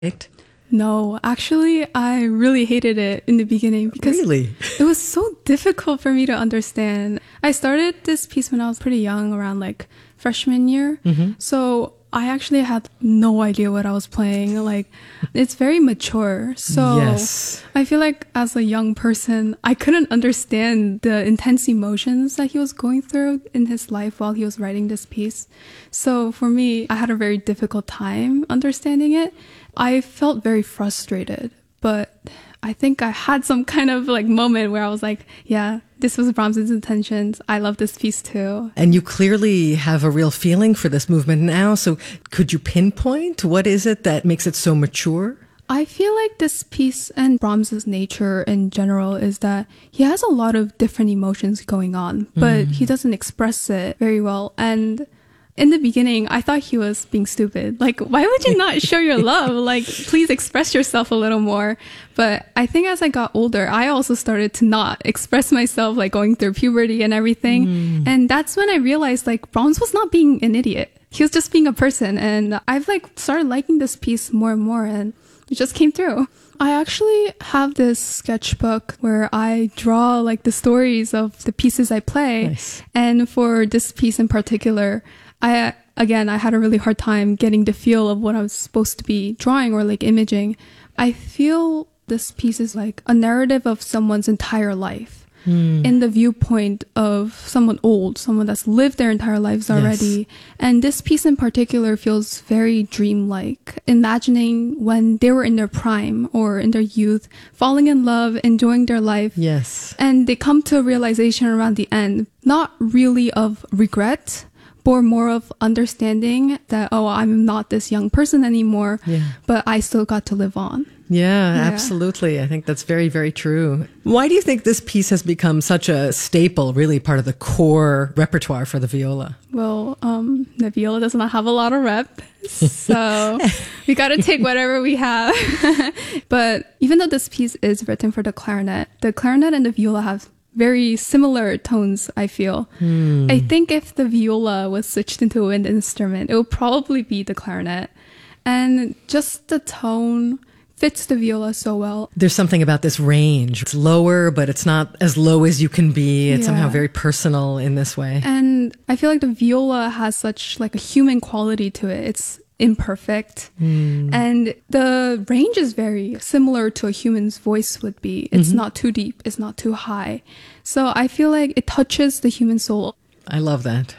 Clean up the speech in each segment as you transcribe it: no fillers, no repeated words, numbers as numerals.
Right? No, actually, I really hated it in the beginning because Really? it was so difficult for me to understand. I started this piece when I was pretty young, around like freshman year. So I actually had no idea what I was playing. Like, it's very mature. So Yes. I feel like as a young person, I couldn't understand the intense emotions that he was going through in his life while he was writing this piece. So for me, I had a very difficult time understanding it. I felt very frustrated, but I think I had some kind of like moment where I was like, yeah, this was Brahms's intentions. I love this piece too. And you clearly have a real feeling for this movement now. So could you pinpoint what is it that makes it so mature? I feel like this piece and Brahms's nature in general is that he has a lot of different emotions going on, but he doesn't express it very well. And in the beginning, I thought he was being stupid. Like, why would you not show your love? Like, please express yourself a little more. But I think as I got older, I also started to not express myself, like going through puberty and everything. And that's when I realized like Brahms was not being an idiot. He was just being a person. And I've like started liking this piece more and more, and it just came through. I actually have this sketchbook where I draw like the stories of the pieces I play. Nice. And for this piece in particular, I had a really hard time getting the feel of what I was supposed to be drawing or like imaging. I feel this piece is like a narrative of someone's entire life in the viewpoint of someone old, someone that's lived their entire lives already. Yes. And this piece in particular feels very dreamlike, imagining when they were in their prime or in their youth, falling in love, enjoying their life. Yes. And they come to a realization around the end, not really of regret, but more of understanding that, oh, I'm not this young person anymore, but I still got to live on. Yeah, absolutely. I think that's very, very true. Why do you think this piece has become such a staple, really part of the core repertoire for the viola? Well, the viola does not have a lot of rep, so we got to take whatever we have. But even though this piece is written for the clarinet and the viola have very similar tones, I feel. I think if the viola was switched into a wind instrument, it would probably be the clarinet. And just the tone fits the viola so well. There's something about this range. It's lower, but it's not as low as you can be. It's somehow very personal in this way. And I feel like the viola has such like a human quality to it. It's imperfect. And the range is very similar to a human's voice would be. It's not too deep. It's not too high. So I feel like it touches the human soul. I love that.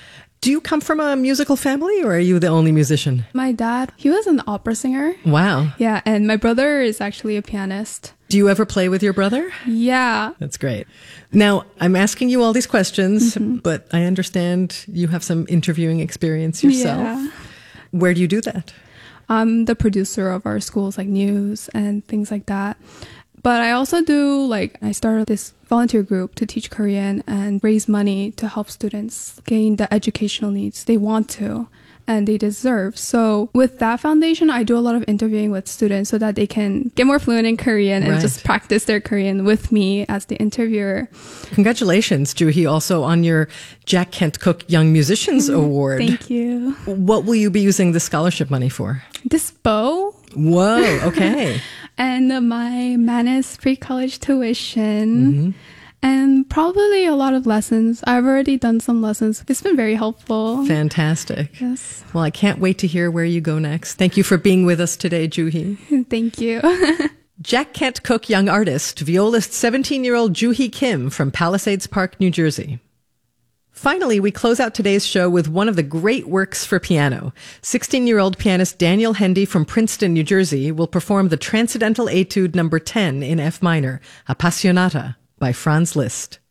Do you come from a musical family, or are you the only musician? My dad, he was an opera singer. Wow. Yeah, and my brother is actually a pianist. Do you ever play with your brother? Yeah. That's great. Now, I'm asking you all these questions, but I understand you have some interviewing experience yourself. Yeah. Where do you do that? I'm the producer of our school's like news and things like that. But I also do I started this volunteer group to teach Korean and raise money to help students gain the educational needs they want to and they deserve. So with that foundation, I do a lot of interviewing with students so that they can get more fluent in Korean and just practice their Korean with me as the interviewer. Congratulations, Juhi, also on your Jack Kent Cook Young Musicians Award. Thank you. What will you be using the scholarship money for? This bow. Whoa, okay. And my Manus pre-college tuition. And probably a lot of lessons. I've already done some lessons. It's been very helpful. Fantastic. Yes. Well, I can't wait to hear where you go next. Thank you for being with us today, Juhi. Thank you. Jack Kent Cook Young Artist, violist 17-year-old Juhi Kim from Palisades Park, New Jersey. Finally, we close out today's show with one of the great works for piano. 16-year-old pianist Daniel Hendy from Princeton, New Jersey, will perform the Transcendental Etude No. 10 in F minor, Appassionata, by Franz Liszt.